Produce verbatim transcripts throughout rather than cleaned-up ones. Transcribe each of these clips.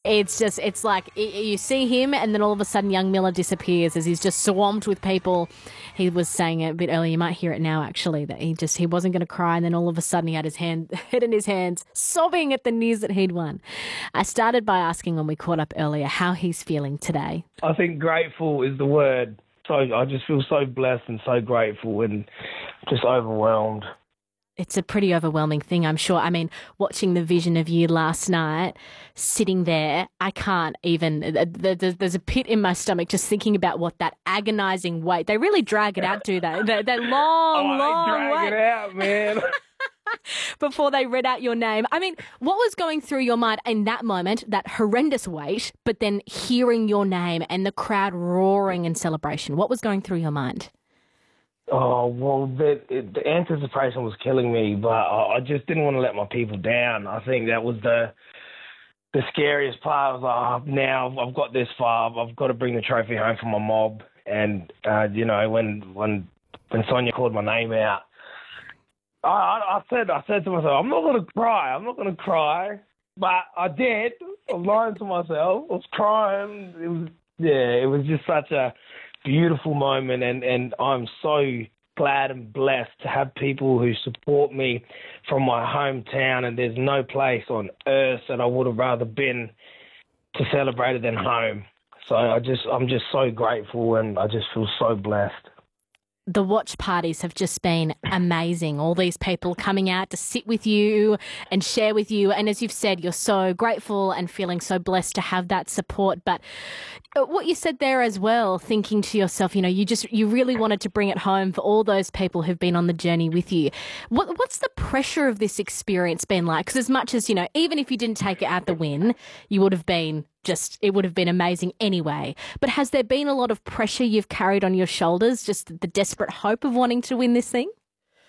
It's just, it's like y- you see him and then all of a sudden young Miller disappears as he's just swamped with people. He was saying it a bit earlier, you might hear it now actually, that he just, he wasn't going to cry and then all of a sudden he had his hand, head in his hands, sobbing at the news that he'd won. I started by asking when we caught up earlier how he's feeling today. I think grateful is the word. So I just feel so blessed and so grateful and just overwhelmed. It's a pretty overwhelming thing, I'm sure. I mean, watching the vision of you last night, sitting there, I can't even, there's a pit in my stomach just thinking about what that agonising wait. They really drag it out, do they? They, they long, oh, long they drag wait. it out, man. Before they read out your name. I mean, what was going through your mind in that moment, that horrendous wait, but then hearing your name and the crowd roaring in celebration? What was going through your mind? Oh, well, the, the anticipation was killing me, but I, I just didn't want to let my people down. I think that was the the scariest part. I was like, oh, now I've got this far. I've got to bring the trophy home for my mob. And, uh, you know, when when when Sonia called my name out, I, I, I said I said to myself, I'm not going to cry. I'm not going to cry. But I did. I was lying to myself. I was crying. It was, yeah, it was just such a beautiful moment, and, and I'm so glad and blessed to have people who support me from my hometown, and there's no place on earth that I would have rather been to celebrate it than home. So I just, I'm just so grateful, and I just feel so blessed. The watch parties have just been amazing. All these people coming out to sit with you and share with you. And as you've said, you're so grateful and feeling so blessed to have that support. But what you said there as well, thinking to yourself, you know, you just, you really wanted to bring it home for all those people who've been on the journey with you. What, what's the pressure of this experience been like? Because as much as, you know, even if you didn't take it out the win, you would have been just, it would have been amazing anyway. But has there been a lot of pressure you've carried on your shoulders, just the desperate hope of wanting to win this thing?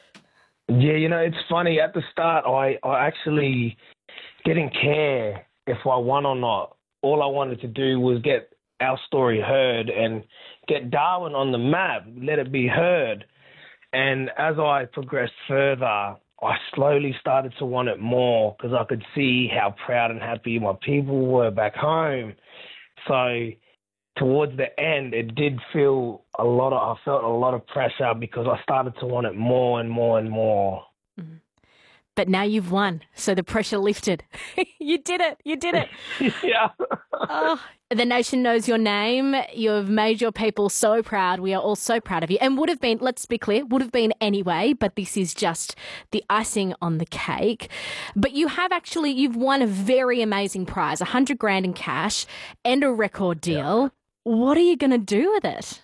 Yeah, you know, it's funny. At the start, I, I actually didn't care if I won or not. All I wanted to do was get our story heard and get Darwin on the map, let it be heard. And as I progressed further, I slowly started to want it more because I could see how proud and happy my people were back home. So towards the end, it did feel a lot of, I felt a lot of pressure because I started to want it more and more and more. Mm-hmm. But now you've won, so the pressure lifted. You did it. You did it. Yeah. Oh, the nation knows your name. You've made your people so proud. We are all so proud of you. And would have been, let's be clear, would have been anyway, but this is just the icing on the cake. But you have actually, you've won a very amazing prize, a hundred grand in cash and a record deal. Yeah. What are you going to do with it?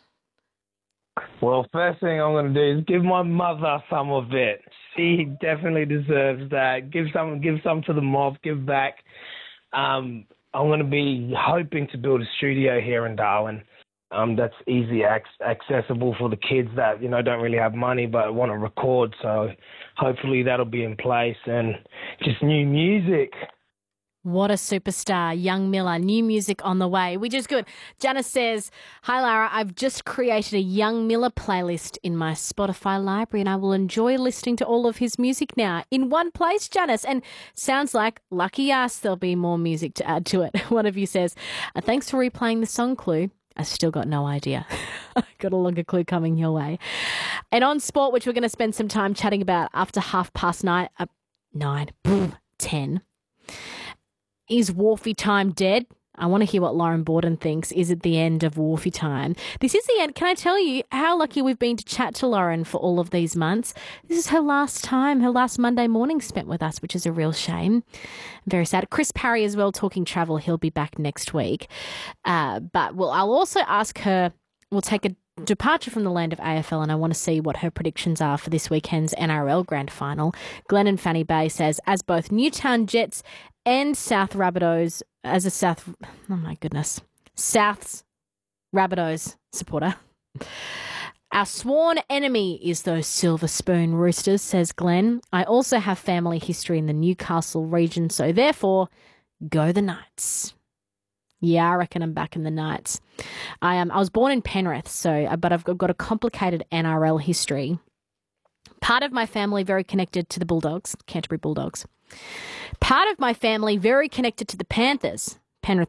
Well, first thing I'm going to do is give my mother some of it. She definitely deserves that. Give some, give some to the mob, give back. Um, I'm going to be hoping to build a studio here in Darwin. Um, that's easy ac- accessible for the kids that, you know, don't really have money but want to record. So hopefully that'll be in place, and just new music. What a superstar, Young Miller. New music on the way, which is good. Janice says, hi, Lara, I've just created a Young Miller playlist in my Spotify library and I will enjoy listening to all of his music now in one place, Janice. And sounds like, lucky us, there'll be more music to add to it. One of you says, uh, thanks for replaying the song clue. I still got no idea. Got a longer clue coming your way. And on sport, which we're going to spend some time chatting about after half past nine, uh, nine, boom, ten. Is Wharfie time dead? I want to hear what Lauren Borden thinks. Is it the end of Wharfie time? This is the end. Can I tell you how lucky we've been to chat to Lauren for all of these months? This is her last time, her last Monday morning spent with us, which is a real shame. Very sad. Chris Parry as well, talking travel. He'll be back next week. Uh, but well, I'll also ask her, we'll take a departure from the land of A F L, and I want to see what her predictions are for this weekend's N R L Grand Final. Glenn in Fanny Bay says, as both Newtown Jets and South Rabbitohs, as a South, oh my goodness, South's Rabbitohs supporter, our sworn enemy is those Silver Spoon Roosters, says Glenn. I also have family history in the Newcastle region, so therefore, go the Knights. Yeah, I reckon I'm back in the Knights. I am. Um, I was born in Penrith, so but I've got, got a complicated N R L history. Part of my family very connected to the Bulldogs, Canterbury Bulldogs. Part of my family very connected to the Panthers, Penrith